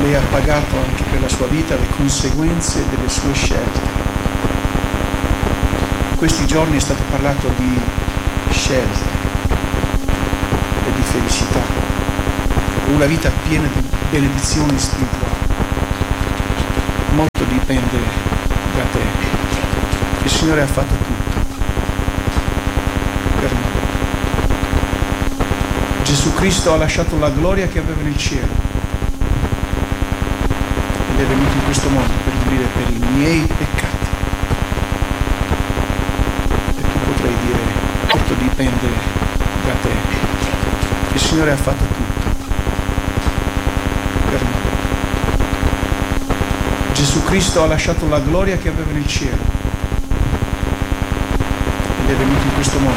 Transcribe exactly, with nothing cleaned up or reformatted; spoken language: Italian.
lei ha pagato anche per la sua vita le conseguenze delle sue scelte. In questi giorni è stato parlato di scelte e di felicità, una vita piena di benedizioni spirituali. Molto dipende da te. Il Signore ha fatto tutto per noi. Gesù Cristo ha lasciato la gloria che aveva nel cielo ed è venuto in questo mondo per morire per i miei peccati. E tu potrai dire, tutto dipende da te. Il Signore ha fatto tutto per noi. Gesù Cristo ha lasciato la gloria che aveva nel cielo ed è venuto in questo mondo